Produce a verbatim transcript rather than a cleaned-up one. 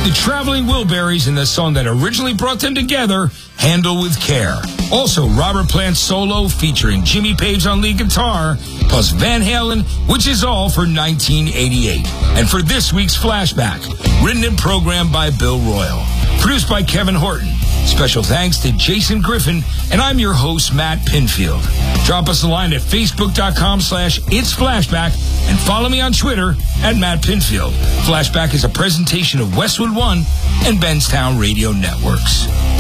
The Traveling Wilburys in the song that originally brought them together, Handle with Care. Also, Robert Plant's solo featuring Jimmy Page on lead guitar, plus Van Halen, which is all for nineteen eighty-eight. And for this week's Flashback, written and programmed by Bill Royal. Produced by Kevin Horton. Special thanks to Jason Griffin, and I'm your host, Matt Pinfield. Drop us a line at facebook.com slash it's flashback and follow me on Twitter at Matt Pinfield. Flashback is a presentation of Westwood One and Benstown Radio Networks.